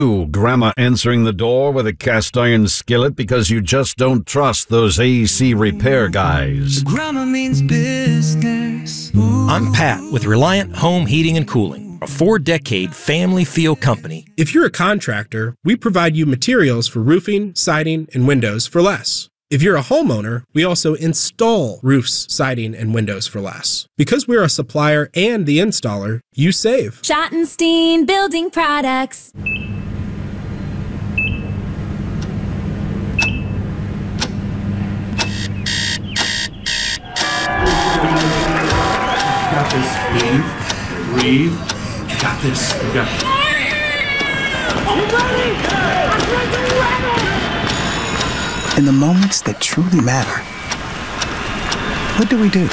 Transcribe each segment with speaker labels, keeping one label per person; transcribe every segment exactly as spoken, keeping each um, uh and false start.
Speaker 1: Ooh, Grandma answering the door with a cast iron skillet because you just don't trust those A C repair guys.
Speaker 2: Grandma means business. Ooh.
Speaker 3: I'm Pat with Reliant Home Heating and Cooling, a four-decade family feel company.
Speaker 4: If you're a contractor, we provide you materials for roofing, siding, and windows for less. If you're a homeowner, we also install roofs, siding, and windows for less. Because we're a supplier and the installer, you save.
Speaker 5: Schottenstein Building Products.
Speaker 6: Got this. Breathe. Breathe. You got this. You got it.
Speaker 7: In the moments that truly matter, what do we do?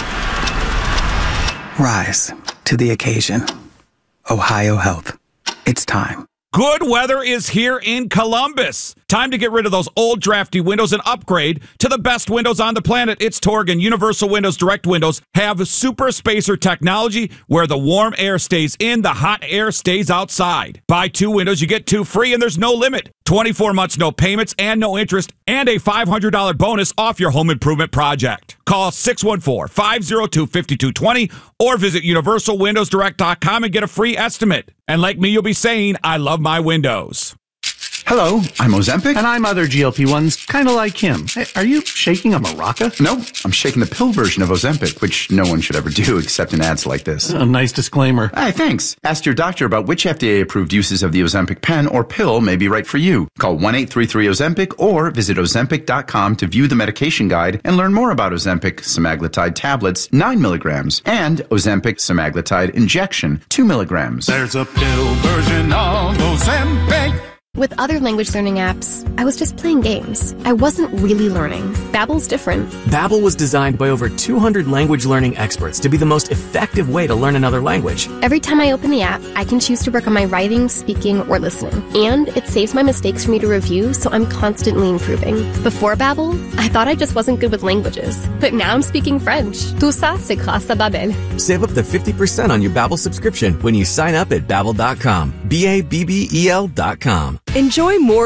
Speaker 7: Rise to the occasion. Ohio Health. It's time.
Speaker 8: Good weather is here in Columbus. Time to get rid of those old drafty windows and upgrade to the best windows on the planet. It's Torgan. Universal Windows Direct Windows have super spacer technology where the warm air stays in, the hot air stays outside. Buy two windows, you get two free, and there's no limit. twenty-four months, no payments, and no interest, and a five hundred dollars bonus off your home improvement project. Call six one four, five zero two, five two two zero or visit universal windows direct dot com and get a free estimate. And like me, you'll be saying, I love my windows.
Speaker 9: Hello, I'm Ozempic.
Speaker 10: And I'm other G L P ones, kind of like him. Hey, are you shaking a maraca?
Speaker 9: No, I'm shaking the pill version of Ozempic, which no one should ever do except in ads like this.
Speaker 10: A nice disclaimer.
Speaker 9: Hey, thanks. Ask your doctor about which F D A-approved uses of the Ozempic pen or pill may be right for you. Call one eight three three Ozempic or visit ozempic dot com to view the medication guide and learn more about Ozempic semaglutide tablets, nine milligrams, and Ozempic semaglutide injection, two milligrams.
Speaker 6: There's a pill version of Ozempic.
Speaker 11: With other language learning apps, I was just playing games. I wasn't really learning. Babbel's different.
Speaker 12: Babbel was designed by over two hundred language learning experts to be the most effective way to learn another language.
Speaker 11: Every time I open the app, I can choose to work on my writing, speaking, or listening. And it saves my mistakes for me to review, so I'm constantly improving. Before Babbel, I thought I just wasn't good with languages. But now I'm speaking French. Tout ça, c'est grâce à Babbel.
Speaker 12: Save up to fifty percent on your Babbel subscription when you sign up at babbel dot com. B A B B E L dot com.
Speaker 13: Enjoy more